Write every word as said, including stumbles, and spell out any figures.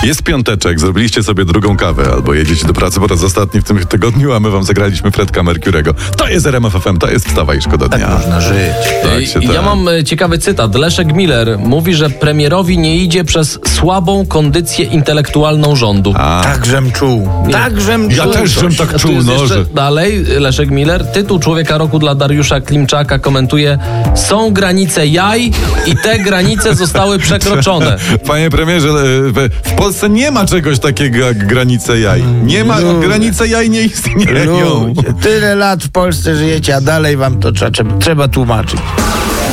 Jest piąteczek, zrobiliście sobie drugą kawę albo jedziecie do pracy po raz ostatni w tym tygodniu, a my wam zagraliśmy Fredka Mercurego. To jest R M F F M, to jest Wstawa i Szkoda Dnia. Tak można żyć. Tak się Ja tak. mam e, ciekawy cytat. Leszek Miller mówi, że premierowi nie idzie przez słabą kondycję intelektualną rządu. A, Tak, żem czuł. Tak, żem ja czuł. też żem tak A tu czuł, jest no, jeszcze że... dalej Leszek Miller. Tytuł Człowieka Roku dla Dariusza Klimczaka komentuje: są granice jaj i te granice zostały przekroczone. Panie premierze, w, w Polsce nie ma czegoś takiego jak granice jaj. Nie ma, Ludzie. granice jaj nie istnieją. Ludzie, tyle lat w Polsce żyjecie, a dalej wam to trzeba, trzeba tłumaczyć.